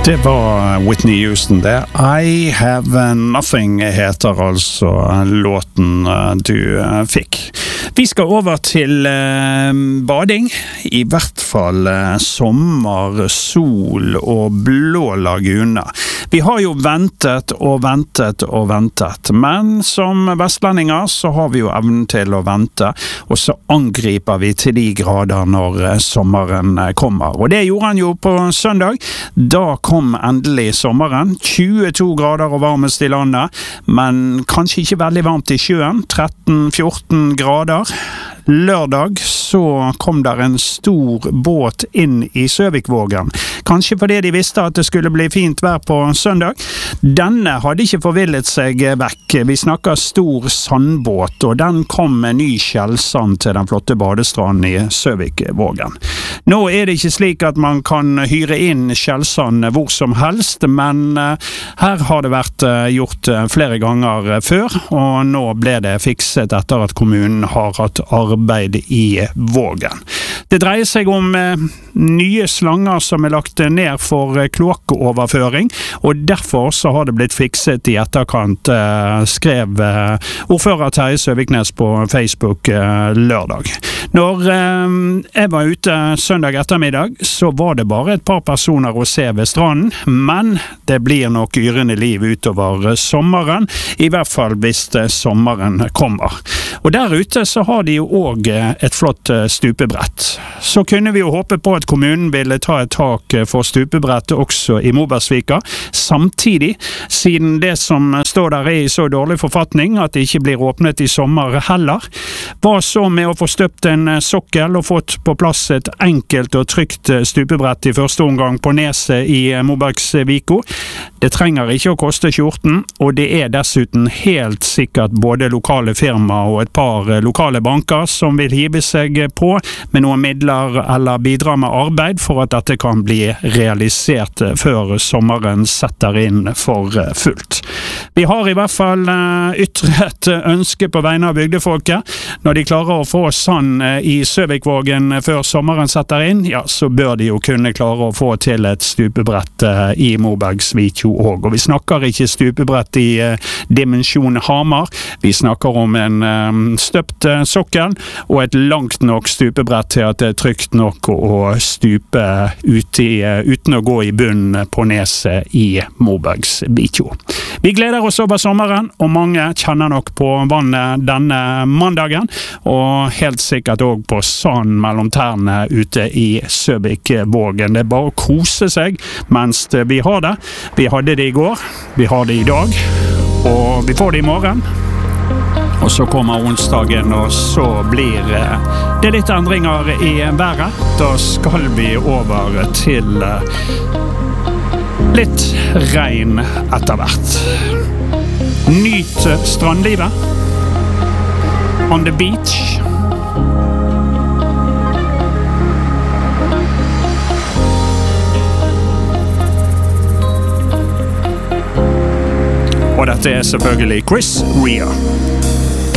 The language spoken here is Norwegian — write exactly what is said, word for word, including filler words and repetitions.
Det var Whitney Houston det. I Have Nothing heter altså låten du fikk. Vi skal over til eh, bading, i hvert fall eh, sommer, sol og blå lagune. Vi har jo ventet og ventet og ventet, men som vestlendinger så har vi jo evnen til å vente, og så angriper vi til de grader når eh, sommeren kommer. Og det gjorde han jo på søndag. Da kom endelig sommeren. tjueto grader og varmest i landet, men kanskje ikke veldig varmt i sjøen. tretten fjorten grader. Lørdag så kom der en stor båt inn i Søvikvågen. Kanskje fordi de visste at det skulle bli fint vær på søndag. Denne hadde ikke forvillet seg vekk. Vi snakker stor sandbåt, og den kom med ny skjellsand til den flotte badestranden i Søvikvågen. Nå er det ikke slik at man kan hyre inn skjellsand hvor som helst, men her har det vært gjort flere ganger før, og nå ble det fikset etter at kommunen har hatt arbeid i Vågen. Det dreier seg om eh, nye slanger som er lagt ned for eh, kloakkoverføring, og derfor så har det blitt fikset i etterkant, eh, skrev eh, ordfører Terje Søviknes på Facebook eh, lørdag. Når eh, jeg var ute søndag ettermiddag, så var det bare et par personer å se ved stranden, men det blir nok yrende liv utover sommeren, i hvert fall hvis eh, sommeren kommer. Og der ute så har de jo også et flott stupebrett. Så kunne vi jo håpe på at kommunen ville ta et tak for stupebrettet også i Mobergsvika, samtidig, siden det som står der er i så dårlig forfatning at det ikke blir åpnet i sommer heller. Hva så med å få støpt en sokkel og fått på plass et enkelt og trygt stupebrett i første omgang på Neset i Mobergsvika? Det trenger ikke å koste skjorten, og det er dessuten helt sikkert både lokale firma og et par lokale banker som vil hive seg på med noen midler eller bidra med arbeid for at dette kan bli realisert før sommeren setter inn for fullt. Vi har i hvert fall ytret ønske på vegne av bygdefolket. Når de klarer å få sand i Søvikvågen før sommeren setter inn, ja, så bør de jo kunne klare å få til et stupebrett i Mobergsvika òg. Og vi snakker ikke stupebrett i dimensjon Hamar. Vi snakker om en støpt sokkel og et langt nok stupebrett til at det er trygt nok å stupe ut i, uten å gå i bunnen på Neset i Mobergsvika. Vi gleder oss over sommeren, og mange kjenner nok på vannet denne mandagen, og helt sikkert også på sand mellom tærne ute i Søvikvågen. Det er bare å kose seg mens vi har det. Vi hadde det i går, vi har det i dag, og vi får det i morgen. Og så kommer onsdagen, og så blir det litt endringer i været. Da skal vi over til litt regn etter hvert. Nyt strandlivet. On the beach. Og dette er selvfølgelig Chris Rea.